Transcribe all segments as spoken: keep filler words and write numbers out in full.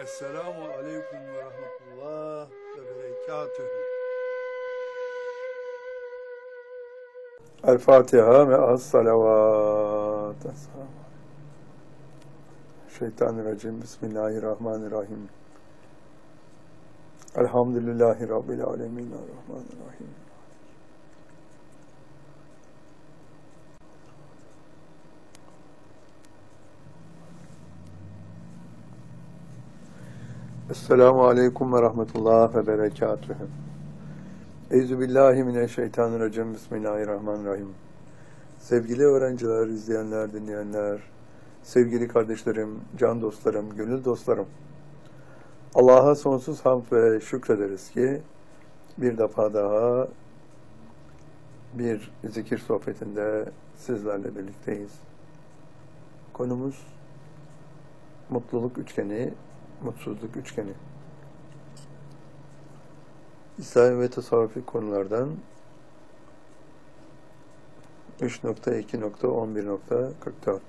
Esselamu Aleyküm ve Rahmetullah ve Berekatühü. El Fatiha ve as-salavat. Şeytanirracim. Bismillahirrahmanirrahim. Elhamdülillahi Rabbil alemin. Rahmanirrahim. Esselamu Aleyküm ve Rahmetullah ve Berekatühü. Euzubillahimineşşeytanirracim. Bismillahirrahmanirrahim. Sevgili öğrenciler, izleyenler, dinleyenler, sevgili kardeşlerim, can dostlarım, gönül dostlarım, Allah'a sonsuz hamd ve şükrederiz ki bir defa daha bir zikir sohbetinde sizlerle birlikteyiz. Konumuz mutluluk üçgeni, mutsuzluk üçgeni. İslami ve tasavvufi konulardan üç nokta iki nokta on bir nokta kırk dört.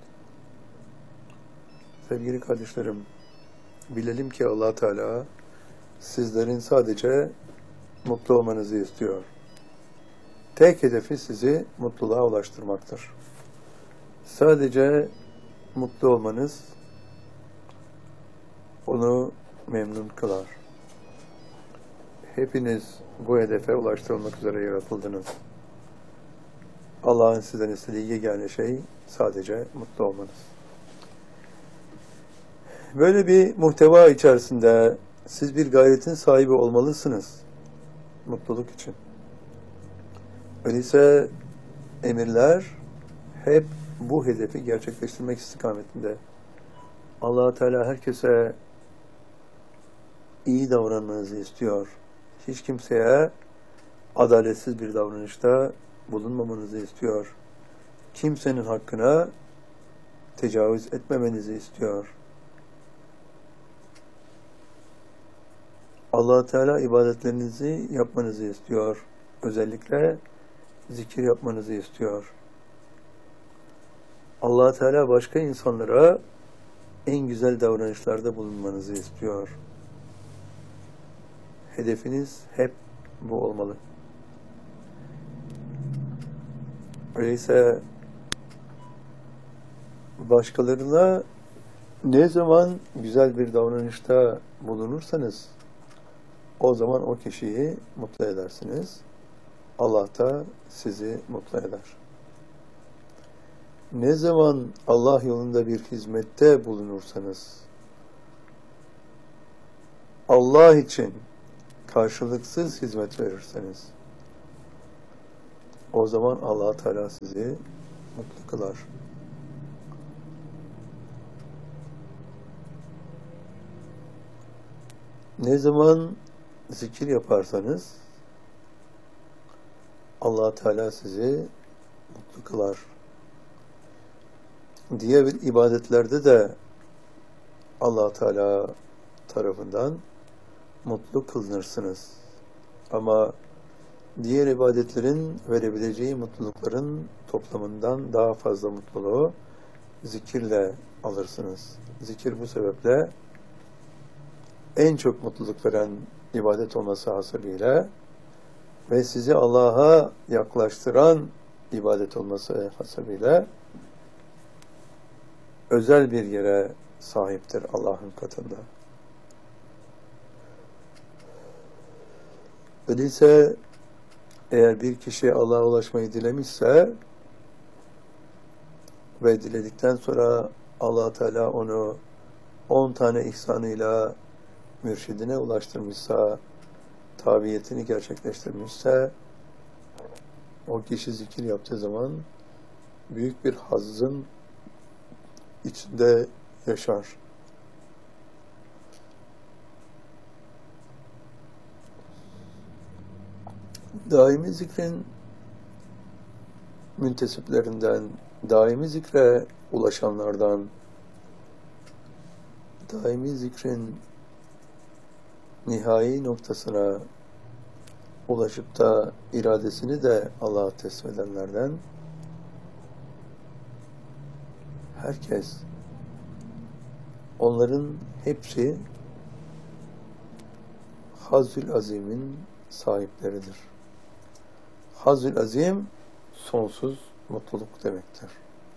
Sevgili kardeşlerim, bilelim ki Allah Teala sizlerin sadece mutlu olmanızı istiyor. Tek hedefi sizi mutluluğa ulaştırmaktır. Sadece mutlu olmanız onu memnun kılar. Hepiniz bu hedefe ulaştırılmak üzere yaratıldınız. Allah'ın sizden istediği yegane şey sadece mutlu olmanız. Böyle bir muhteva içerisinde siz bir gayretin sahibi olmalısınız mutluluk için. Öyleyse emirler hep bu hedefi gerçekleştirmek istikametinde. Allah Teala herkese iyi davranmanızı istiyor. Hiç kimseye adaletsiz bir davranışta bulunmamanızı istiyor. Kimsenin hakkına tecavüz etmemenizi istiyor. Allah Teala ibadetlerinizi yapmanızı istiyor. Özellikle zikir yapmanızı istiyor. Allah Teala başka insanlara en güzel davranışlarda bulunmanızı istiyor. Hedefiniz hep bu olmalı. Öyleyse başkalarına ne zaman güzel bir davranışta bulunursanız o zaman o kişiyi mutlu edersiniz. Allah da sizi mutlu eder. Ne zaman Allah yolunda bir hizmette bulunursanız, Allah için karşılıksız hizmet verirseniz, o zaman Allah Teala sizi mutlu kılar. Ne zaman zikir yaparsanız, Allah Teala sizi mutlu kılar. Diğer ibadetlerde de Allah Teala tarafından mutlu kılınırsınız. Ama diğer ibadetlerin verebileceği mutlulukların toplamından daha fazla mutluluğu zikirle alırsınız. Zikir bu sebeple en çok mutluluk veren ibadet olması hasabıyla ve sizi Allah'a yaklaştıran ibadet olması hasabıyla özel bir yere sahiptir Allah'ın katında. Öyleyse eğer bir kişi Allah'a ulaşmayı dilemişse ve diledikten sonra Allah Teala onu on tane ihsanıyla mürşidine ulaştırmışsa, tabiyetini gerçekleştirmişse, o kişi zikir yaptığı zaman büyük bir hazzın içinde yaşar. Daimi zikrin müntesiplerinden, daimi zikre ulaşanlardan, daimi zikrin nihai noktasına ulaşıp da iradesini de Allah'a teslim edenlerden herkes, onların hepsi Hazzül Azim'in sahipleridir. Hazzül Azim, sonsuz mutluluk demektir.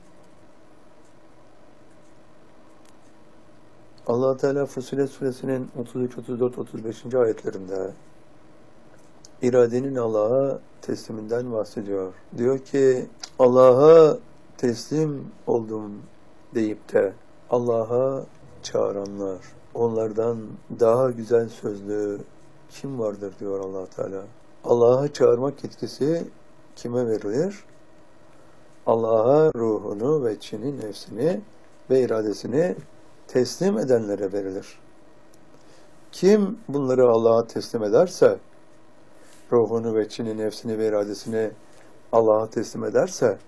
Allah Teala Fussilet Suresinin otuz üç, otuz dört, otuz beşinci ayetlerinde iradenin Allah'a tesliminden bahsediyor. Diyor ki, Allah'a teslim oldum deyip de Allah'a çağıranlar, onlardan daha güzel sözlü kim vardır diyor Allah Teala. Allah'a çağırmak yetkisi kime verilir? Allah'a ruhunu ve içini, nefsini ve iradesini teslim edenlere verilir. Kim bunları Allah'a teslim ederse, ruhunu ve içini, nefsini ve iradesini Allah'a teslim ederse,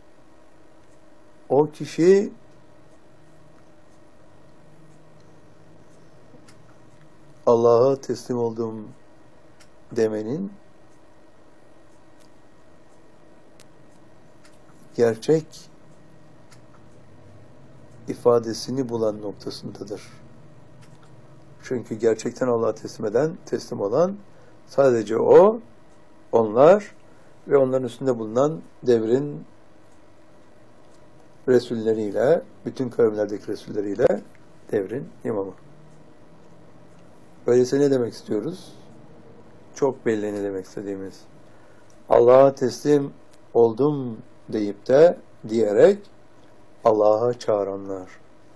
o kişi Allah'a teslim oldum demenin gerçek ifadesini bulan noktasındadır. Çünkü gerçekten Allah'a teslim eden, teslim olan sadece o, onlar ve onların üstünde bulunan devrin Resulleriyle, bütün kavimlerdeki Resulleriyle devrin imamı. Öyleyse ne demek istiyoruz? Çok belli ne demek istediğimiz. Allah'a teslim oldum deyip de diyerek Allah'a çağıranlar.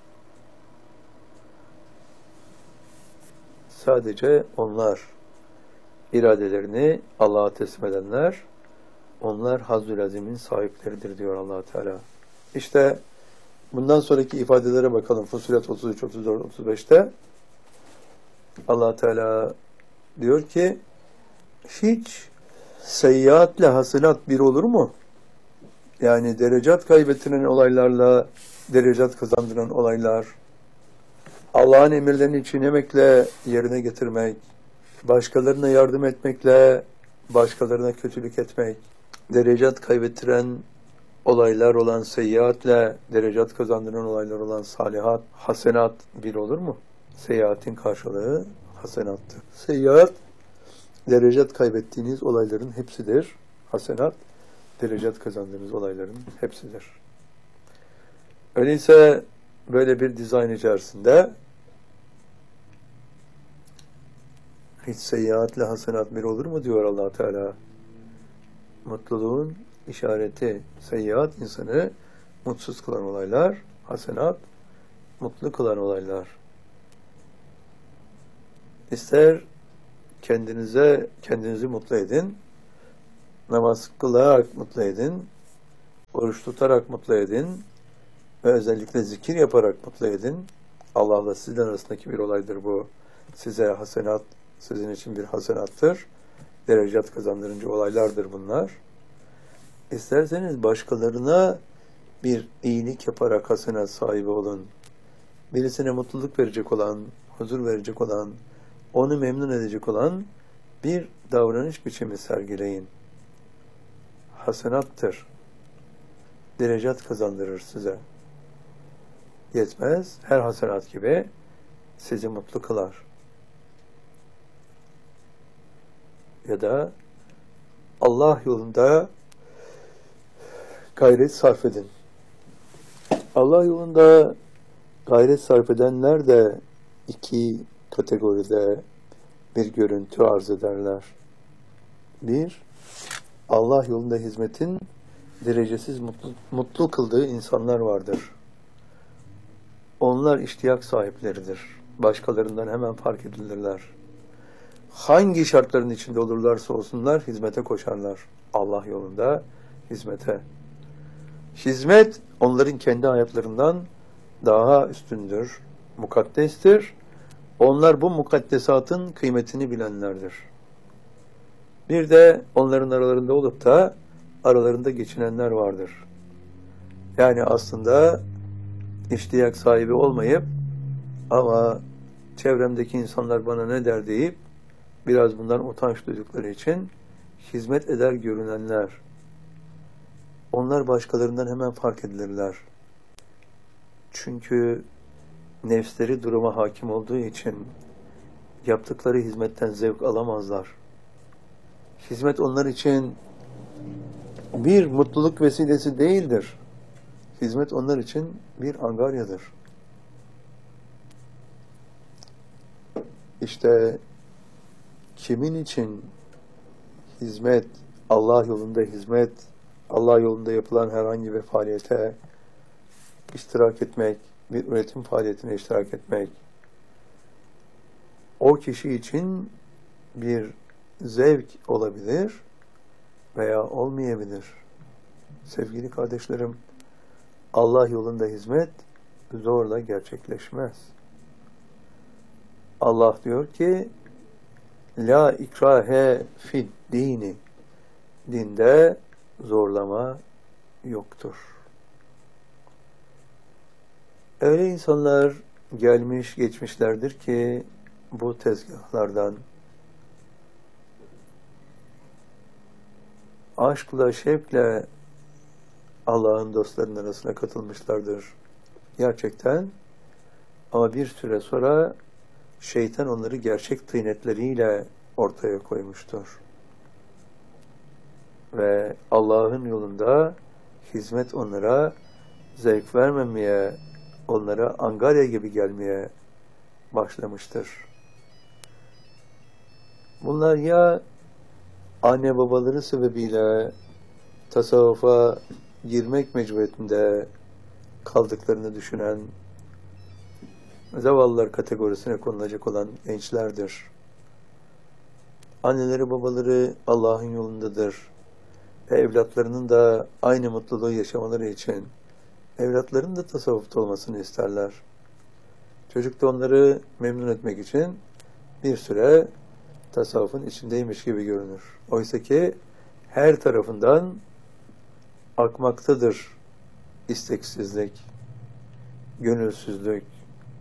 Sadece onlar, iradelerini Allah'a teslim edenler, onlar Hazzül Azim'in sahipleridir diyor Allah Teala. İşte bundan sonraki ifadelere bakalım. Fussilet otuz üç, otuz dört, otuz beşte Allah Teala diyor ki, hiç seyyiatle hasenat bir olur mu? Yani derecat kaybettiren olaylarla derecat kazandıran olaylar, Allah'ın emirlerini çiğnemekle yerine getirmek, başkalarına yardım etmekle başkalarına kötülük etmek, derecat kaybettiren olaylar olan seyyiatle derecat kazandıran olaylar olan salihat, hasenat bir olur mu? Seyyiatin karşılığı hasenattır. Seyyiat, derecat kaybettiğiniz olayların hepsidir. Hasenat, derecat kazandığınız olayların hepsidir. Öyleyse böyle bir dizayn içerisinde hiç seyyiatle hasenat bir olur mu diyor Allah Teala. Mutluluğun işareti seyyiat insanı mutsuz kılan olaylar, hasenat mutlu kılan olaylar. İster kendinize kendinizi mutlu edin, namaz kılarak mutlu edin, oruç tutarak mutlu edin ve özellikle zikir yaparak mutlu edin. Allah'la sizin arasındaki bir olaydır bu. Size hasenat, sizin için bir hasenattır. Derecat kazandırıcı olaylardır bunlar. İsterseniz başkalarına bir iyilik yaparak hasenat sahibi olun. Birisine mutluluk verecek olan, huzur verecek olan, onu memnun edecek olan bir davranış biçimi sergileyin. Hasenattır. Derecat kazandırır size. Yetmez, her hasenat gibi sizi mutlu kılar. Ya da Allah yolunda gayret sarf edin. Allah yolunda gayret sarf edenler de iki kategoride bir görüntü arz ederler. Bir, Allah yolunda hizmetin derecesiz mutlu, mutlu kıldığı insanlar vardır. Onlar iştiyak sahipleridir. Başkalarından hemen fark edilirler. Hangi şartların içinde olurlarsa olsunlar hizmete koşarlar. Allah yolunda hizmete. Hizmet onların kendi hayatlarından daha üstündür, mukaddestir. Onlar bu mukaddesatın kıymetini bilenlerdir. Bir de onların aralarında olup da aralarında geçinenler vardır. Yani aslında iştiyak sahibi olmayıp ama çevremdeki insanlar bana ne der deyip biraz bundan utanç duydukları için hizmet eder görünenler. Onlar başkalarından hemen fark edilirler. Çünkü nefsleri duruma hakim olduğu için yaptıkları hizmetten zevk alamazlar. Hizmet onlar için bir mutluluk vesilesi değildir. Hizmet onlar için bir angaryadır. İşte kimin için hizmet, Allah yolunda hizmet, Allah yolunda yapılan herhangi bir faaliyete iştirak etmek, bir üretim faaliyetine iştirak etmek, o kişi için bir zevk olabilir veya olmayabilir. Sevgili kardeşlerim, Allah yolunda hizmet zorla gerçekleşmez. Allah diyor ki, La ikrahe fid dini, dinde zorlama yoktur. Öyle insanlar gelmiş geçmişlerdir ki bu tezgahlardan aşkla, şevkle Allah'ın dostlarının arasına katılmışlardır. Gerçekten. Ama bir süre sonra şeytan onları gerçek tıynetleriyle ortaya koymuştur. Ve Allah'ın yolunda hizmet onlara zevk vermemeye, onlara angarya gibi gelmeye başlamıştır. Bunlar ya anne babaları sebebiyle tasavvufa girmek mecburiyetinde kaldıklarını düşünen zavallılar kategorisine konulacak olan gençlerdir. Anneleri babaları Allah'ın yolundadır. Ve evlatlarının da aynı mutluluğu yaşamaları için evlatlarının da tasavvufta olmasını isterler. Çocuk da onları memnun etmek için bir süre tasavvufun içindeymiş gibi görünür. Oysa ki her tarafından akmaktadır isteksizlik, gönülsüzlük.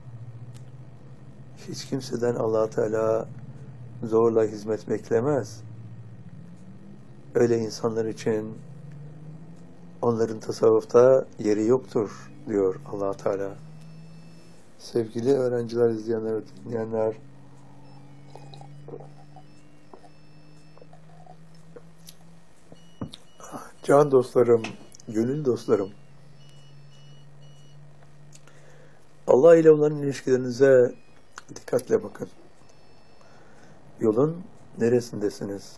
Hiç kimseden Allah Teala zorla hizmet beklemez. Öyle insanlar için onların tasavvufta yeri yoktur diyor Allah Teala. Sevgili öğrenciler, izleyenler, dinleyenler, can dostlarım, gönül dostlarım, Allah ile olan ilişkilerinize dikkatle bakın. Yolun neresindesiniz?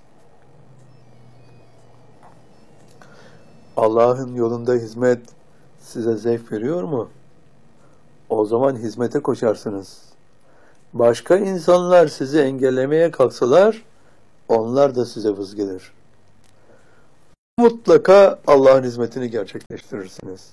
Allah'ın yolunda hizmet size zevk veriyor mu? O zaman hizmete koşarsınız. Başka insanlar sizi engellemeye kalksalar, onlar da size vız gelir. Mutlaka Allah'ın hizmetini gerçekleştirirsiniz.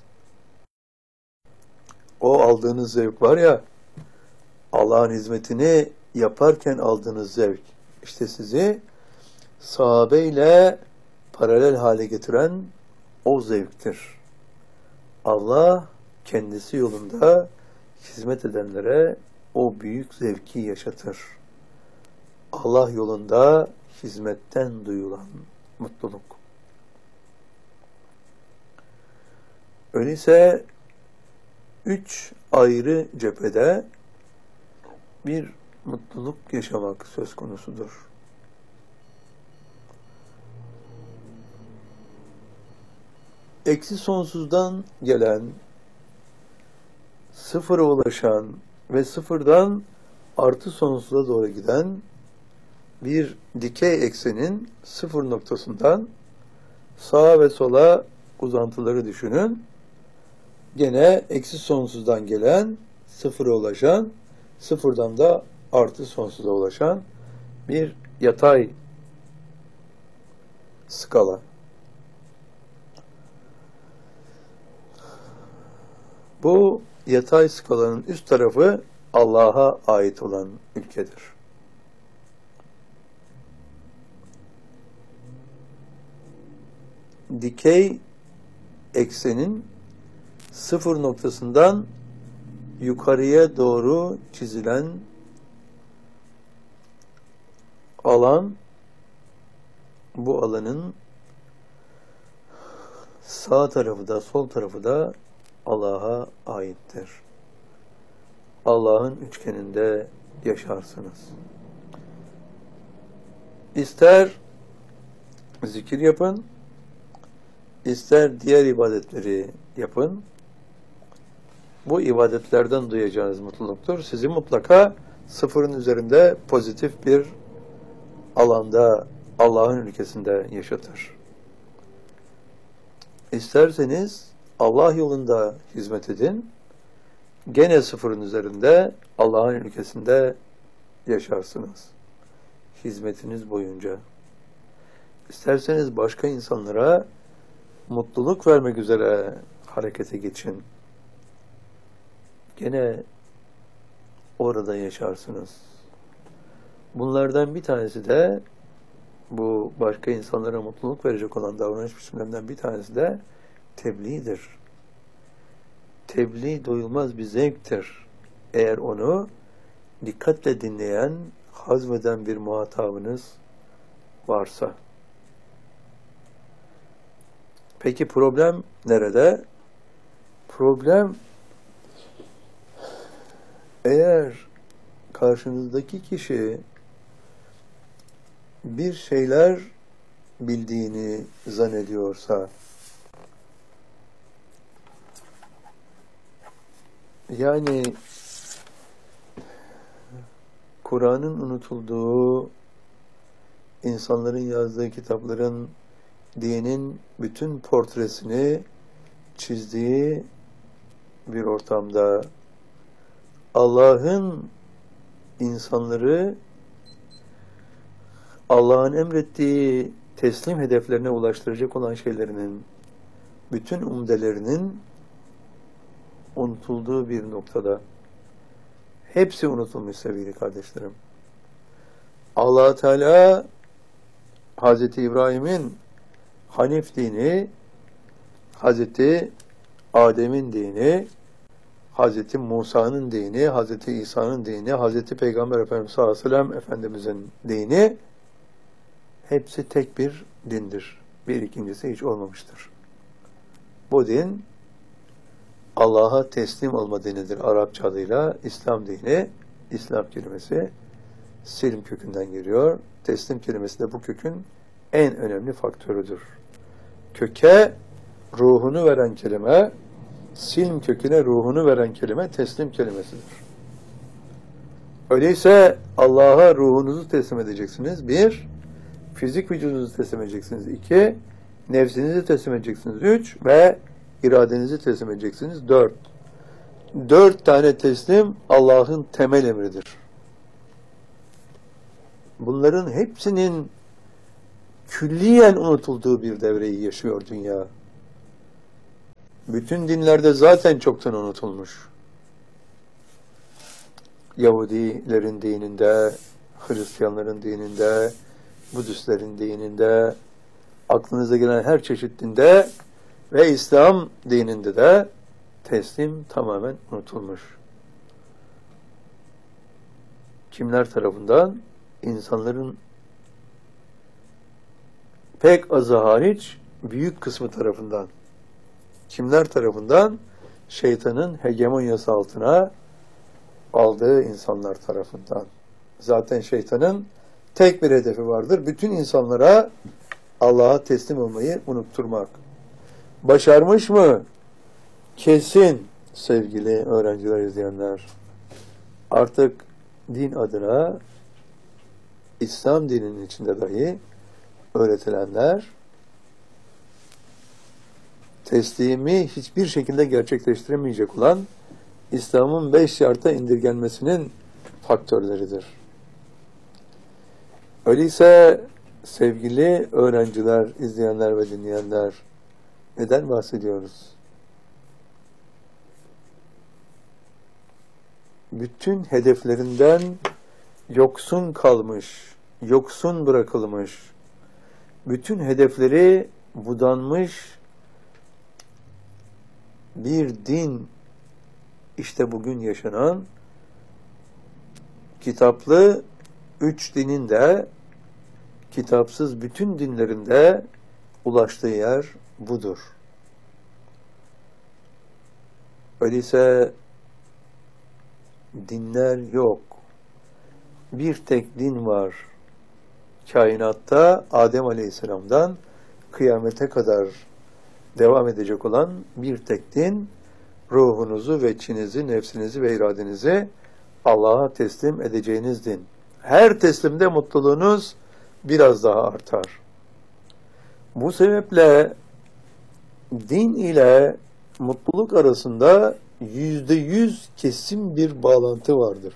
O aldığınız zevk var ya, Allah'ın hizmetini yaparken aldığınız zevk, işte sizi sahabeyle paralel hale getiren o zevktir. Allah kendisi yolunda hizmet edenlere o büyük zevki yaşatır. Allah yolunda hizmetten duyulan mutluluk. Öyleyse üç ayrı cephede bir mutluluk yaşamak söz konusudur. Eksi sonsuzdan gelen, sıfıra ulaşan ve sıfırdan artı sonsuza doğru giden bir dikey eksenin sıfır noktasından sağa ve sola uzantıları düşünün. Gene eksi sonsuzdan gelen, sıfıra ulaşan, sıfırdan da artı sonsuza ulaşan bir yatay skala. Bu yatay skalanın üst tarafı Allah'a ait olan ülkedir. Dikey eksenin sıfır noktasından yukarıya doğru çizilen alan, bu alanın sağ tarafı da sol tarafı da Allah'a aittir. Allah'ın üçgeninde yaşarsınız. İster zikir yapın, ister diğer ibadetleri yapın. Bu ibadetlerden duyacağınız mutluluktur. Sizi mutlaka sıfırın üzerinde pozitif bir alanda, Allah'ın ülkesinde yaşatır. İsterseniz Allah yolunda hizmet edin, gene sıfırın üzerinde Allah'ın ülkesinde yaşarsınız. Hizmetiniz boyunca. İsterseniz başka insanlara mutluluk vermek üzere harekete geçin. Gene orada yaşarsınız. Bunlardan bir tanesi de, bu başka insanlara mutluluk verecek olan davranış biçimlerinden bir tanesi de tebliğdir. Tebliğ doyulmaz bir zevktir. Eğer onu dikkatle dinleyen, hazmeden bir muhatabınız varsa. Peki problem nerede? Problem, eğer karşınızdaki kişi bir şeyler bildiğini zannediyorsa, yani Kur'an'ın unutulduğu, insanların yazdığı kitapların dinin bütün portresini çizdiği bir ortamda Allah'ın insanları Allah'ın emrettiği teslim hedeflerine ulaştıracak olan şeylerinin bütün umdelerinin unutulduğu bir noktada, hepsi unutulmuş sevgili kardeşlerim. Allah Teala Hazreti İbrahim'in Hanif dini, Hazreti Adem'in dini, Hazreti Musa'nın dini, Hazreti İsa'nın dini, Hazreti Peygamber Efendimiz sallallahu aleyhi ve sellem Efendimizin dini, hepsi tek bir dindir. Bir ikincisi hiç olmamıştır. Bu din Allah'a teslim olma dinidir. Arapça adıyla İslam dini. İslam kelimesi silm kökünden geliyor. Teslim kelimesi de bu kökün en önemli faktörüdür. Köke ruhunu veren kelime, silm köküne ruhunu veren kelime teslim kelimesidir. Öyleyse Allah'a ruhunuzu teslim edeceksiniz. Bir, fizik vücudunuzu teslim edeceksiniz. İki, nefsinizi teslim edeceksiniz. Üç ve iradenizi teslim edeceksiniz. Dört. Dört tane teslim Allah'ın temel emridir. Bunların hepsinin külliyen unutulduğu bir devreyi yaşıyor dünya. Bütün dinlerde zaten çoktan unutulmuş. Yahudilerin dininde, Hristiyanların dininde, Budistlerin dininde, aklınıza gelen her çeşit dinde ve İslam dininde de teslim tamamen unutulmuş. Kimler tarafından? İnsanların pek azı hariç büyük kısmı tarafından. Kimler tarafından? Şeytanın hegemonyası altına aldığı insanlar tarafından. Zaten şeytanın tek bir hedefi vardır. Bütün insanlara Allah'a teslim olmayı unutturmak. Başarmış mı? Kesin sevgili öğrenciler, izleyenler. Artık din adına İslam dininin içinde dahi öğretilenler teslimi hiçbir şekilde gerçekleştiremeyecek olan İslam'ın beş şarta indirgenmesinin faktörleridir. Öyleyse sevgili öğrenciler, izleyenler ve dinleyenler, neden bahsediyoruz? Bütün hedeflerinden yoksun kalmış, yoksun bırakılmış, bütün hedefleri budanmış bir din, işte bugün yaşanan kitaplı üç dinin de kitapsız bütün dinlerinde ulaştığı yer budur. Öyleyse dinler yok. Bir tek din var. kainatta Adem Aleyhisselam'dan kıyamete kadar devam edecek olan bir tek din, ruhunuzu ve içinizi, nefsinizi ve iradenizi Allah'a teslim edeceğiniz din. Her teslimde mutluluğunuz biraz daha artar. Bu sebeple din ile mutluluk arasında yüzde yüz kesin bir bağlantı vardır.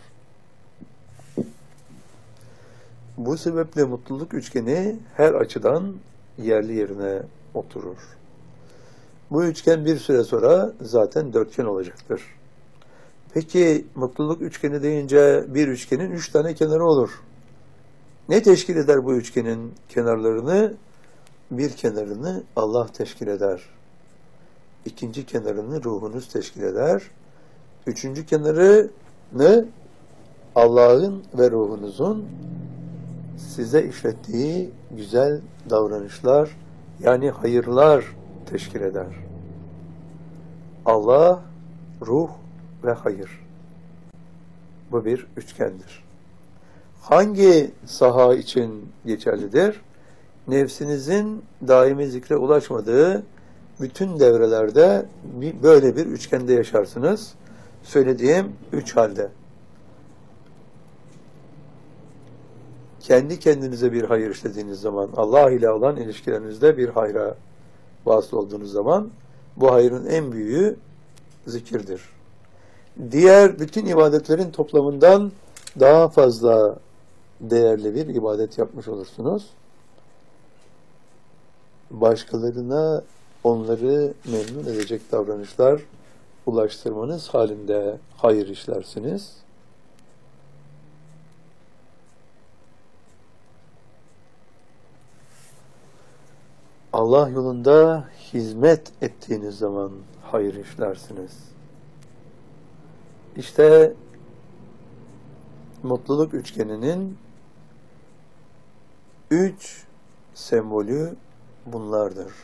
Bu sebeple mutluluk üçgeni her açıdan yerli yerine oturur. Bu üçgen bir süre sonra zaten dörtgen olacaktır. Peki mutluluk üçgeni deyince bir üçgenin üç tane kenarı olur. Ne teşkil eder bu üçgenin kenarlarını? Bir kenarını Allah teşkil eder. İkinci kenarını ruhunuz teşkil eder. Üçüncü kenarını Allah'ın ve ruhunuzun size işlettiği güzel davranışlar, yani hayırlar teşkil eder. Allah, ruh ve hayır. Bu bir üçgendir. Hangi saha için geçerlidir? Nefsinizin daimi zikre ulaşmadığı bütün devrelerde böyle bir üçgende yaşarsınız. Söylediğim üç halde. Kendi kendinize bir hayır işlediğiniz zaman, Allah ile olan ilişkilerinizde bir hayra vasıl olduğunuz zaman, bu hayrın en büyüğü zikirdir. Diğer bütün ibadetlerin toplamından daha fazla değerli bir ibadet yapmış olursunuz. Başkalarına onları memnun edecek davranışlar ulaştırmanız halinde hayır işlersiniz. Allah yolunda hizmet ettiğiniz zaman hayır işlersiniz. İşte mutluluk üçgeninin üç sembolü bunlardır.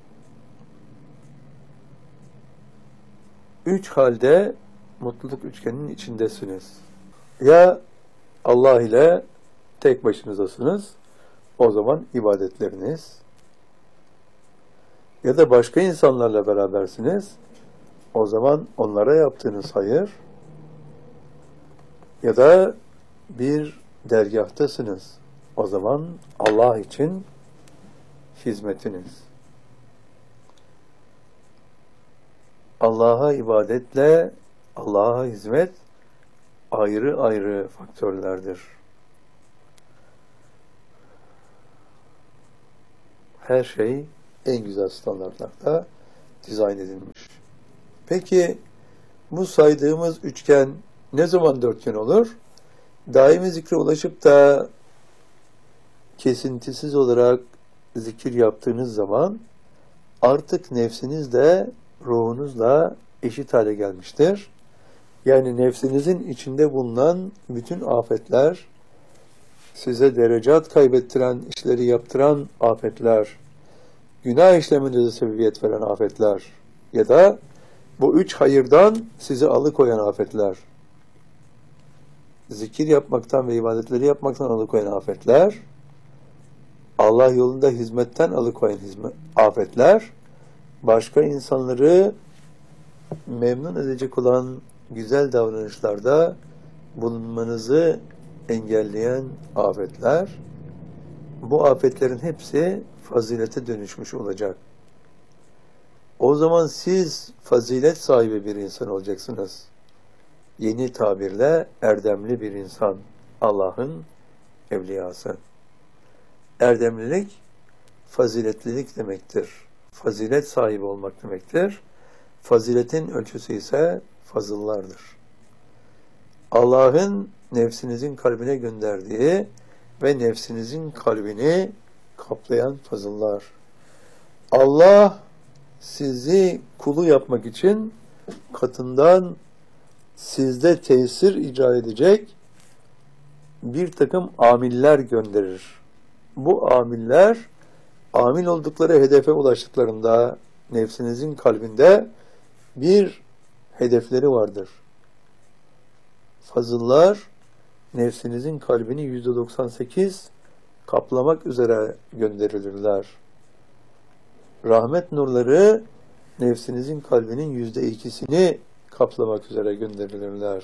Üç halde mutluluk üçgeninin içindesiniz. Ya Allah ile tek başınızasınız, o zaman ibadetleriniz, ya da başka insanlarla berabersiniz, o zaman onlara yaptığınız hayır, ya da bir dergahtasınız, o zaman Allah için hizmetiniz. Allah'a ibadetle Allah'a hizmet ayrı ayrı faktörlerdir. Her şey en güzel standartlarda dizayn edilmiş. Peki bu saydığımız üçgen ne zaman dörtgen olur? Daimi zikre ulaşıp da kesintisiz olarak zikir yaptığınız zaman artık nefsiniz de ruhunuzla eşit hale gelmiştir. Yani nefsinizin içinde bulunan bütün afetler, size derecat kaybettiren, işleri yaptıran afetler, günah işleminize sebebiyet veren afetler ya da bu üç hayırdan sizi alıkoyan afetler, zikir yapmaktan ve ibadetleri yapmaktan alıkoyan afetler, Allah yolunda hizmetten alıkoyan hizmet, afetler, başka insanları memnun edecek olan güzel davranışlarda bulunmanızı engelleyen afetler, bu afetlerin hepsi fazilete dönüşmüş olacak. O zaman siz fazilet sahibi bir insan olacaksınız. Yeni tabirle erdemli bir insan, Allah'ın evliyası. Erdemlilik, faziletlilik demektir. Fazilet sahibi olmak demektir. Faziletin ölçüsü ise fazıllardır. Allah'ın nefsinizin kalbine gönderdiği ve nefsinizin kalbini kaplayan fazıllar. Allah sizi kulu yapmak için katından sizde tesir icra edecek bir takım amiller gönderir. Bu amiller, amil oldukları hedefe ulaştıklarında nefsinizin kalbinde bir hedefleri vardır. Fazıllar, nefsinizin kalbini yüzde doksan sekiz kaplamak üzere gönderilirler. Rahmet nurları nefsinizin kalbinin yüzde ikisini kaplamak üzere gönderilirler.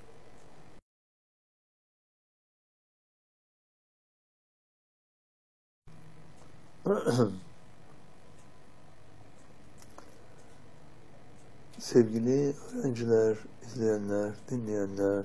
Sevgili öğrenciler, izleyenler, dinleyenler,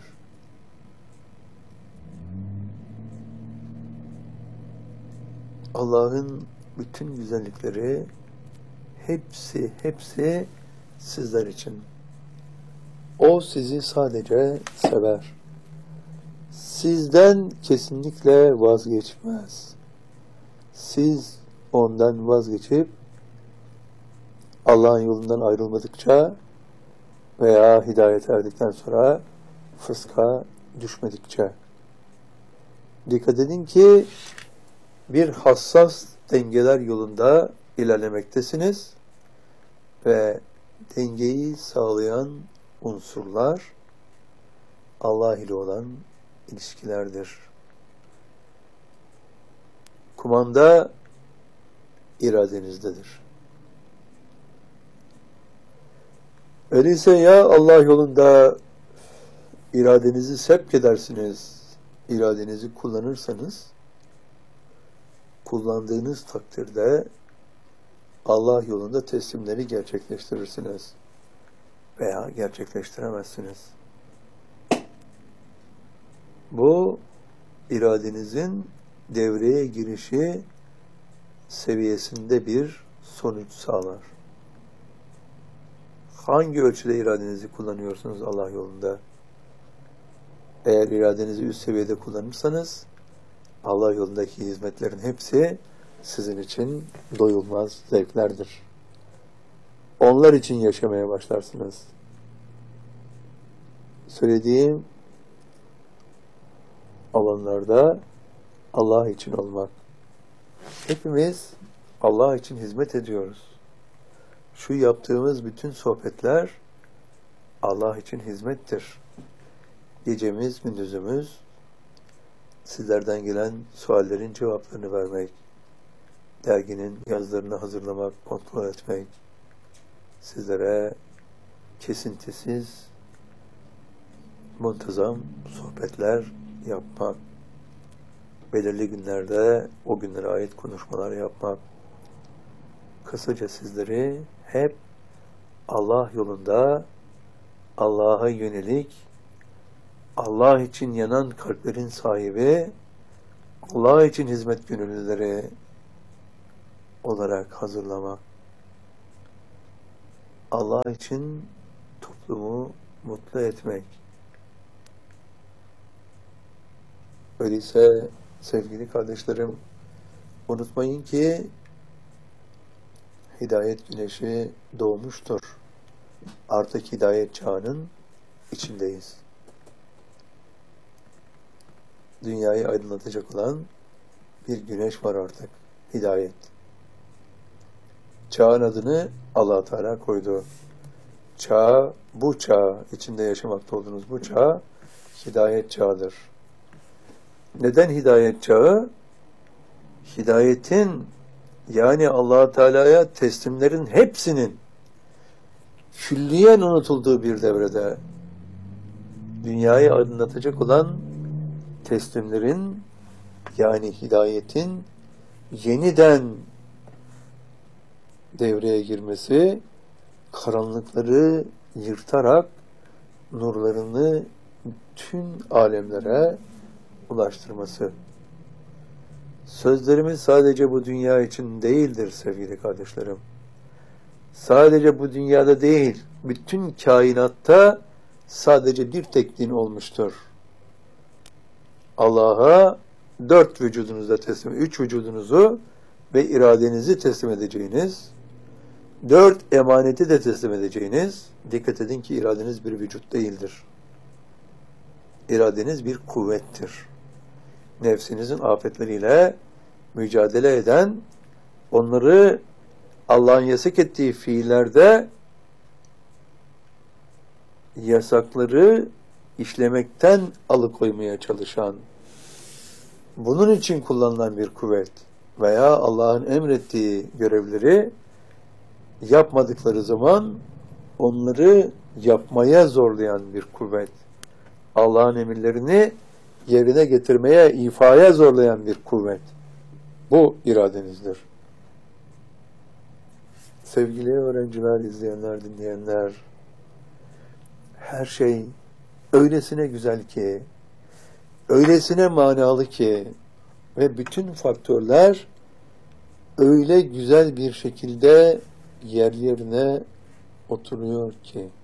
Allah'ın bütün güzellikleri hepsi, hepsi sizler için. O sizi sadece sever. Sizden kesinlikle vazgeçmez. Siz ondan vazgeçip Allah'ın yolundan ayrılmadıkça veya hidayet erdikten sonra fıska düşmedikçe. Dikkat edin ki bir hassas dengeler yolunda ilerlemektesiniz ve dengeyi sağlayan unsurlar Allah ile olan ilişkilerdir. Kumanda iradenizdedir. Öyleyse ya Allah yolunda iradenizi sevk edersiniz, iradenizi kullanırsanız, kullandığınız takdirde Allah yolunda teslimleri gerçekleştirirsiniz veya gerçekleştiremezsiniz. Bu iradenizin devreye girişi seviyesinde bir sonuç sağlar. Hangi ölçüde iradenizi kullanıyorsunuz Allah yolunda? Eğer iradenizi üst seviyede kullanırsanız Allah yolundaki hizmetlerin hepsi sizin için doyulmaz zevklerdir. Onlar için yaşamaya başlarsınız. Söylediğim alanlarda Allah için olmak. Hepimiz Allah için hizmet ediyoruz. Şu yaptığımız bütün sohbetler Allah için hizmettir. Gecemiz, gündüzümüz sizlerden gelen suallerin cevaplarını vermek, derginin yazılarını hazırlamak, kontrol etmek, sizlere kesintisiz, muntazam sohbetler yapmak, belirli günlerde o günlere ait konuşmalar yapmak, kısaca sizleri hep Allah yolunda, Allah'a yönelik, Allah için yanan kalplerin sahibi, Allah için hizmet gönüllüleri olarak hazırlamak. Allah için toplumu mutlu etmek. Öyleyse sevgili kardeşlerim, unutmayın ki hidayet güneşi doğmuştur. Artık hidayet çağının içindeyiz. Dünyayı aydınlatacak olan bir güneş var artık. Hidayet. Çağın adını Allah Teala koydu. Çağ, bu çağ, içinde yaşamakta olduğunuz bu çağ hidayet çağıdır. Neden hidayet çağı? Hidayetin, yani Allah Teala'ya teslimlerin hepsinin külliyen unutulduğu bir devrede dünyayı aydınlatacak olan teslimlerin, yani hidayetin yeniden devreye girmesi, karanlıkları yırtarak nurlarını tüm alemlere ulaştırması. Sözlerimiz sadece bu dünya için değildir sevgili kardeşlerim. Sadece bu dünyada değil, bütün kainatta sadece bir tek din olmuştur. Allah'a dört vücudunuzda teslim, üç vücudunuzu ve iradenizi teslim edeceğiniz, dört emaneti de teslim edeceğiniz, dikkat edin ki iradeniz bir vücut değildir. İradeniz bir kuvvettir. Nefsinizin afetleriyle mücadele eden, onları Allah'ın yasak ettiği fiillerde yasakları işlemekten alıkoymaya çalışan, bunun için kullanılan bir kuvvet veya Allah'ın emrettiği görevleri yapmadıkları zaman onları yapmaya zorlayan bir kuvvet. Allah'ın emirlerini yerine getirmeye, ifaya zorlayan bir kuvvet. Bu iradenizdir. Sevgili öğrenciler, izleyenler, dinleyenler, her şey öylesine güzel ki, öylesine manalı ki ve bütün faktörler öyle güzel bir şekilde yer yerine oturuyor ki